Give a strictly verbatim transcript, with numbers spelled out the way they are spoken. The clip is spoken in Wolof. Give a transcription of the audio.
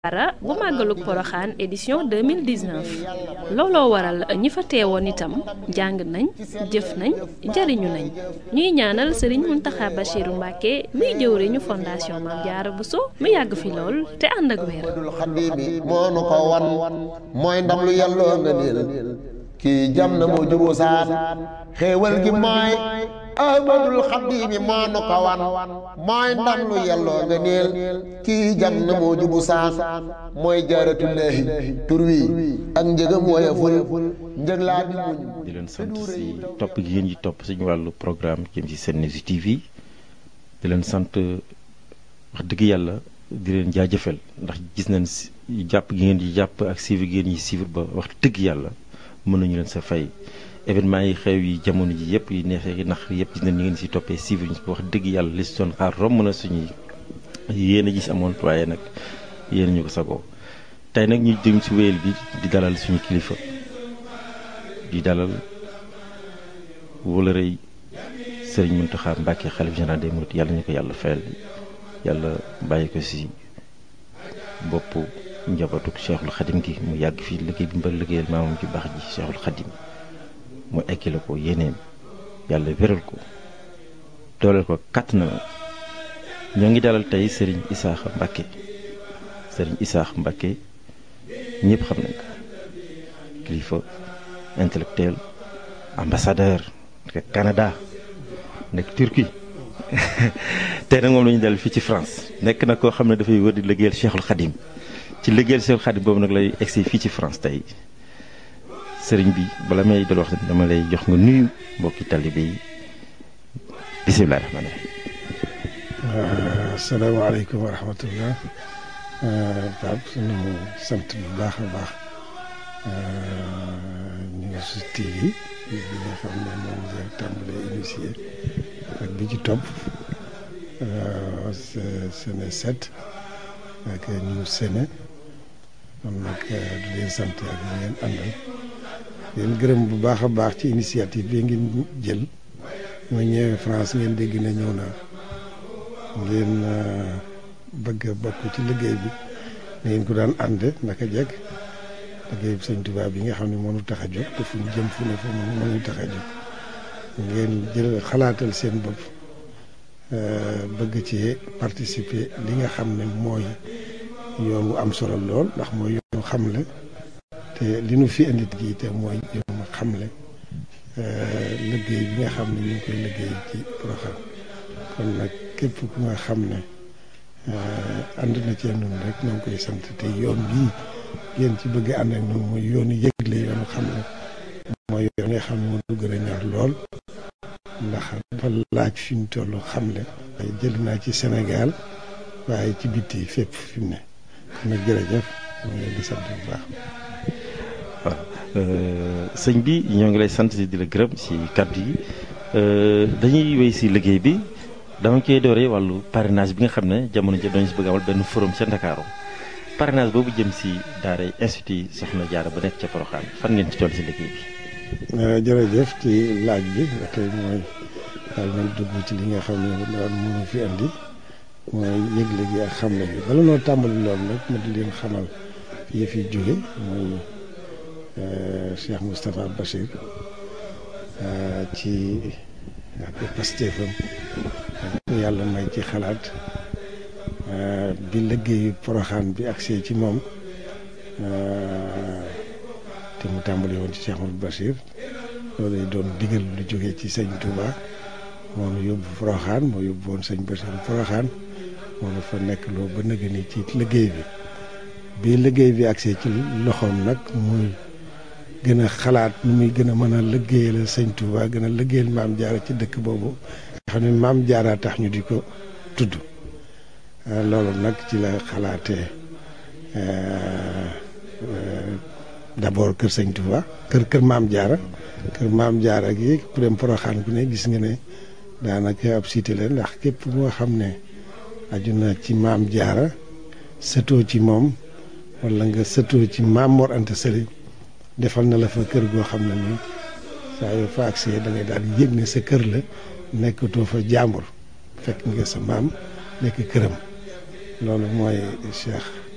ara bu màggalug Poroxaan édition deux mille dix-neuf looloo waral ñi fa teewoon itam jàng nañ jëf nañ jariñu nañ ñuy ñaanal Serigne Mountakha Bachirou Mbacké miy jëwriñu fondation Mame Diarra Bousso mu yàgg fi lool te ànd ak wér. moo nu ko wan mooy ndam lu yàlloo nga niil kii jam na moo juboo saan xéewal gi mooy Ahmadul Xadimi moo nu ko wan mooy ndam lu yàlloo nga niil kii jam na moo jubu saan mooy jaaratullaahi tur wi ak njëgam woyeful njëg laa bi muñ di leen sant si topp gi ngeen yi topp suñu wàllu programme jëm si Senews T V di leen sant wax dëgg yàlla di leen jaajëfal ndax gis nañ si jàpp gi ngeen di jàpp ak suivre gi ngeen yi suivre ba wax dëgg yàlla mën nañu leen sa fay événement yi xew yi jamono ji yëpp yi neexee yi nax yëpp gis nañ ñu ngeen si toppee suivre ñu wax dëgg yàlla li si doon xaar romb na suñuy yéen a gis amoon waaye nag yéen ñu ko sagoo tey nag ñu jëm si wéyal bi di dalal suñu kilifa di dalal wala rëy Serigne Mountakha Mbacké xalif général des mourides yàlla ñu ko yàlla fayal yàlla bàyyi ko si bopp njabootu Cheikhul Khadim gi mu yàgg fii liggéey bi mbal liggéeyal maamam ci baax ji Cheikhul Khadim mu ekkile ko yéeneem yàlla wéral ko dooleel ko kàtt na ñoo ngi dalal tey Serigne Issakha Mbacké Serigne Issakha Mbacké ñëpp xam nañ ko kilifa intellectuel ambassadeur nekk Canada nekk Turquie tey nag moom la ñu dal fii ci France nekk na koo xam ne dafay wër di liggéeyal Cheikhul Khadim ci liggéeyal Cheikhul Khadim boobu nag lay egsi fii ci France tey sëriñ bi bala may dal wax dama lay jox nga nuyu mbokki talibé yi bisimilah rahmaani rahiim. asalaamaaleykum wa rahmatullah. Pape sunu sant bu baax a baax News T V bi nga xam ne moom la tàmbalee initié ak bi ci topp Sene sept ak News Sene kon nag di leen sant ak ñu ngeen àndal. leen gërëm bu baax a baax ci initiative bi ngeen jël ma ñëwee France ngeen dégg na ñëw naa ngeen bëgg a bokk ci liggéey bi ngeen ko daan ànde naka jekk liggéey bi Sëñ Tuubaa bi nga xam ne moo ñu tax a jóg te fu ñu jëm fu ne fu moo ñu tax a jóg ngeen jël xalaatal seen bopp bëgg ci participer li nga xam ne mooy yoon wu am solo lool ndax mooy yoonu xamle te li nu fi indi ji te mooy yoonu xamle liggéey bi nga xam ne ñu ngi koy liggéey ci Porokhane kon nag képp ku nga xam ne ànd na ci ñun rek ñoo ngi koy sant te yoon bii ngeen ci bëgg ànd ak ñun mooy yoonu yëgle yoonu xamle mooy yoon nga xam ne moo du gën a ñor lool ndax dafa laaj fi mu toll xamle jël naa ci Sénégal waaye ci bitti fépp fi mu ne kon nag jërëjëf ñoo ngi leen di sant bu baax. waaw sëñ bi ñoo ngi lay sant di la gërëm si kàddu yi dañuy wéy si liggéey bi dama koy dooree wàllu parrainage bi nga xam ne jamono ji dañu si bëgg amal benn forum ca Ndakaaru parrainage boobu jëm si daara institut Soxna Jaara ba nekk ca Porokhane fan ngeen ci toll si liggéey bi. jërëjëf ci laaj bi tey mooy daal nañ dugg ci li nga xam ne daal mënu fi andi mooy yëgle gi ak xamle bi bala noo tàmbali loolu nag ma di leen xamal fi fi jóge mooy Cheikh Moustapha Bachir ci ak pastéefam yàlla may ci xalaat bi liggéeyu Porokhane bi agsee ci moom te mu tàmbali woon ci Cheikh Moustapha Bachir loolu doon digal lu jógee ci sëñ Touba moom yóbbu Porokhane moo yóbbu woon sëñ Bachir Porokhane moom dafa nekk loo ba nëgë ni ci liggéey bi bi liggéey bi agsee ci loxoom nag muy gën a xalaat nu muy gën a mën a liggéeyal sëñ Touba gën a liggéeyal Maam Jaara ci dëkk boobu nga xam ne Maam Jaara tax ñu di ko tudd loolu nag ci la xalaatee d'abord kër sëñ Touba kër kër Maam Jaara kër Maam Jaara gi ku dem Porokhane ku ne gis nga ne daanaka ab cité la ndax képp moo xam ne aju na ci Maam Jaara sëtoo ci moom wala nga sëtoo ci Maam Mor Anta Sali defal na la fa kër goo xam ne nii saa yoo fa agsee da ngay daal di yëg ne sa kër la nekkatoo fa jàmbur fekk nga sa maam nekk këram loolu mooy Cheikh